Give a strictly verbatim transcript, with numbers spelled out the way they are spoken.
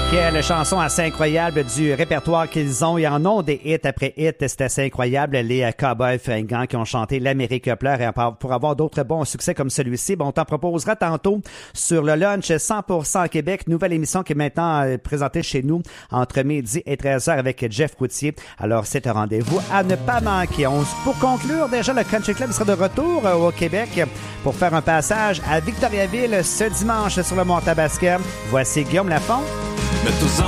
Quelle chanson assez incroyable du répertoire qu'ils ont. Ils en ont des hits après hits. C'est assez incroyable. Les Cowboys fringants qui ont chanté L'Amérique pleure. Et pour avoir d'autres bons succès comme celui-ci, bon, on t'en proposera tantôt sur le lunch cent pour cent Québec. Nouvelle émission qui est maintenant présentée chez nous entre midi et treize heures avec Jeff Routier. Alors, c'est un rendez-vous à ne pas manquer. On, pour conclure, déjà, le Country Club sera de retour au Québec pour faire un passage à Victoriaville ce dimanche sur le Mont-Tabascan. Voici Guillaume Lafont.